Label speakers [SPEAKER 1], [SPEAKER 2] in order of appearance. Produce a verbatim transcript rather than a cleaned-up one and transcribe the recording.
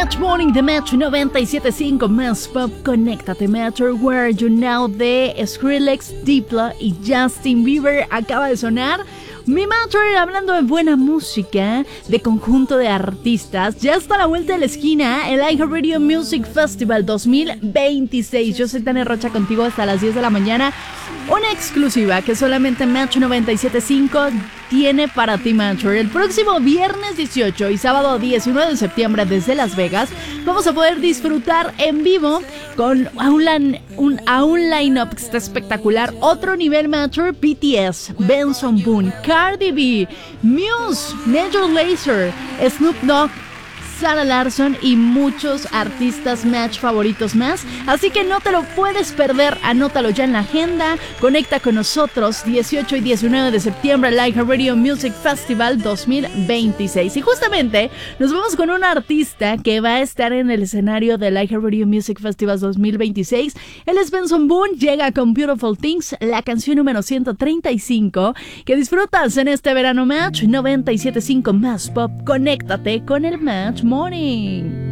[SPEAKER 1] Match Morning de Match noventa y siete punto cinco Más Pop. Conéctate, Matter Where You Now de Skrillex, Diplo y Justin Bieber acaba de sonar. Mi Matter, hablando de buena música, de conjunto de artistas, ya está a la vuelta de la esquina el iHeartRadio Music Festival dos mil veintiséis. Yo soy Tania Rocha, contigo hasta las diez de la mañana. Una exclusiva que solamente Match noventa y siete punto cinco tiene para ti, Matter. El próximo viernes dieciocho y sábado diecinueve de septiembre desde Las Vegas vamos a poder disfrutar en vivo con a un, un, a un line-up que está espectacular. Otro nivel, Matter: B T S, Benson Boone, Cardi B, Muse, Major Lazer, Snoop Dogg, Sarah Larsson y muchos artistas Match favoritos más. Así que no te lo puedes perder, anótalo ya en la agenda. Conecta con nosotros dieciocho y diecinueve de septiembre al iHeartRadio Music Festival dos mil veintiséis. Y justamente nos vamos con un artista que va a estar en el escenario del iHeartRadio Music Festival dos mil veintiséis. Él es Benson Boone, llega con Beautiful Things, la canción número ciento treinta y cinco, que disfrutas en este verano. Match noventa y siete punto cinco Más Pop. Conéctate con el Match Morning.